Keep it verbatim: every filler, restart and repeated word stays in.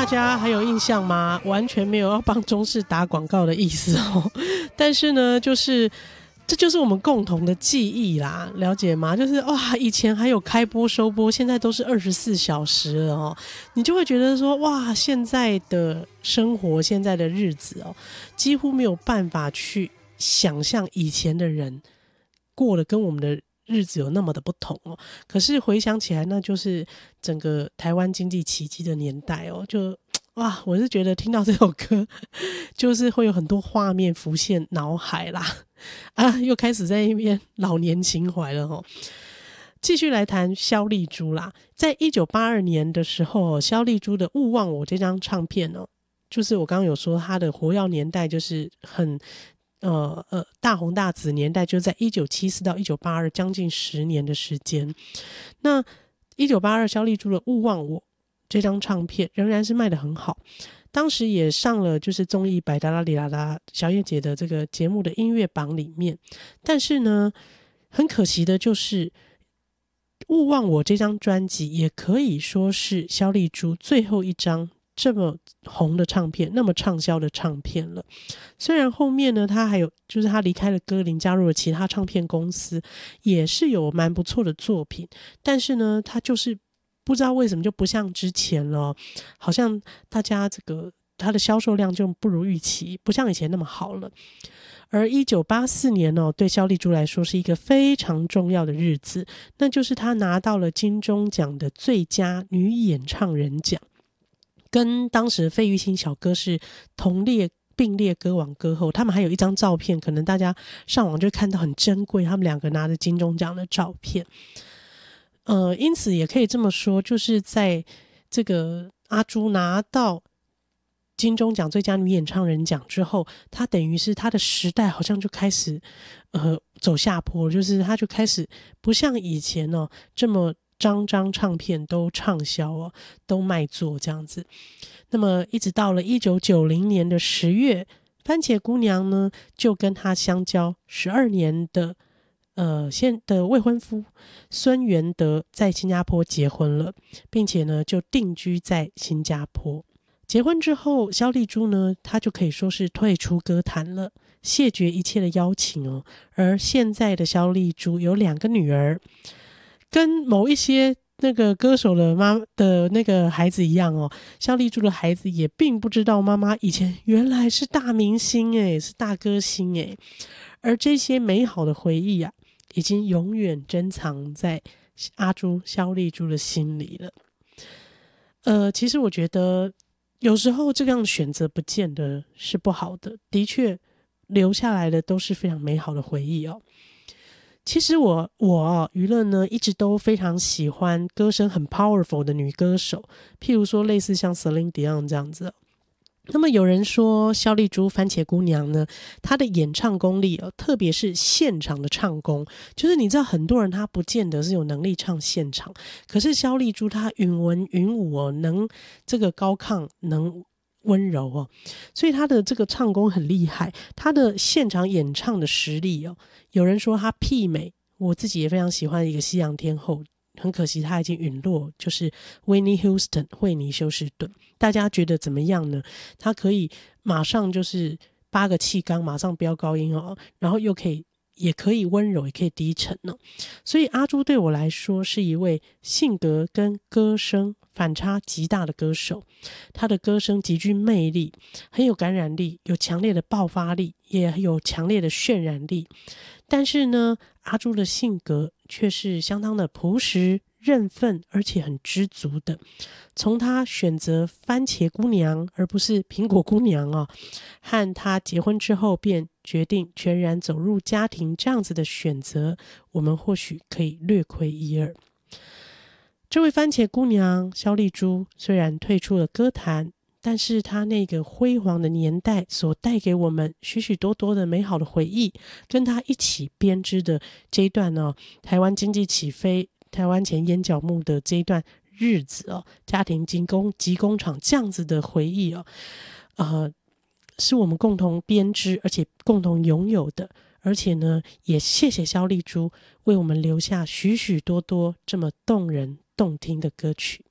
家还有印象吗？完全没有要帮中视打广告的意思哦，但是呢，就是这就是我们共同的记忆啦，了解吗？就是哇，以前还有开播收播，现在都是二十四小时了哦，你就会觉得说哇，现在的生活，现在的日子哦，几乎没有办法去想象以前的人过得跟我们的日子有那么的不同哦。可是回想起来，那就是整个台湾经济奇迹的年代哦，就哇，我是觉得听到这首歌，就是会有很多画面浮现脑海啦。啊，又开始在那边老年情怀了齁。继续来谈萧丽珠啦，在一九八二年的时候，萧丽珠的《勿忘我》这张唱片哦，就是我刚刚有说她的活跃年代就是很呃呃大红大紫年代，就在一九七四到一九八二，将近十年的时间。那一九八二萧丽珠的《勿忘我》这张唱片仍然是卖得很好。当时也上了就是综艺百达拉里拉拉小燕姐的这个节目的音乐榜里面，但是呢，很可惜的就是《勿忘我》这张专辑也可以说是萧丽珠最后一张这么红的唱片，那么畅销的唱片了。虽然后面呢，她还有就是她离开了歌林，加入了其他唱片公司，也是有蛮不错的作品，但是呢，她就是不知道为什么就不像之前了，好像大家这个它的销售量就不如预期，不像以前那么好了。而一九八四年哦，对萧丽珠来说是一个非常重要的日子，那就是她拿到了金钟奖的最佳女演唱人奖，跟当时费玉清小哥是同列并列歌王歌后，他们还有一张照片，可能大家上网就看到很珍贵，他们两个拿着金钟奖的照片。呃，因此也可以这么说，就是在这个阿珠拿到金钟奖最佳女演唱人奖之后，她等于是她的时代好像就开始呃走下坡，就是她就开始不像以前哦这么张张唱片都畅销哦，都卖座这样子。那么一直到了一九九零年的十月，番茄姑娘呢就跟她相交十二年的呃，现的未婚夫孙元德在新加坡结婚了，并且呢就定居在新加坡。结婚之后，萧丽珠呢，她就可以说是退出歌坛了，谢绝一切的邀请哦。而现在的萧丽珠有两个女儿，跟某一些那个歌手的妈的那个孩子一样哦，萧丽珠的孩子也并不知道妈妈以前原来是大明星诶，是大歌星诶。而这些美好的回忆啊，已经永远珍藏在阿珠萧丽珠的心里了。呃，其实我觉得有时候这样的选择不见得是不好的，的确留下来的都是非常美好的回忆哦。其实我我娱乐呢一直都非常喜欢歌声很 powerful 的女歌手，譬如说类似像 Celine Dion 这样子。那么有人说萧丽珠番茄姑娘呢，她的演唱功力、哦、特别是现场的唱功，就是你知道很多人他不见得是有能力唱现场，可是萧丽珠她允文允武哦，能这个高亢，能温柔哦，所以她的这个唱功很厉害，她的现场演唱的实力哦，有人说她媲美我自己也非常喜欢一个西洋天后，很可惜他已经陨落，就是 Whitney Houston 惠妮休斯顿。大家觉得怎么样呢？他可以马上就是八个气缸，马上飙高音哦，然后又可以也可以温柔，也可以低沉哦。所以阿珠对我来说是一位性格跟歌声反差极大的歌手，他的歌声极具魅力，很有感染力，有强烈的爆发力，也有强烈的渲染力。但是呢，阿珠的性格却是相当的朴实、认份，而且很知足的。从她选择番茄姑娘而不是苹果姑娘哦，和她结婚之后便决定全然走入家庭这样子的选择，我们或许可以略窥一二。这位番茄姑娘萧丽珠虽然退出了歌坛，但是她那个辉煌的年代所带给我们许许多多的美好的回忆，跟她一起编织的这一段哦，台湾经济起飞，台湾前烟角木的这一段日子哦，家庭及工及工厂这样子的回忆哦，呃，是我们共同编织而且共同拥有的。而且呢，也谢谢萧丽珠为我们留下许许多多这么动人动听的歌曲。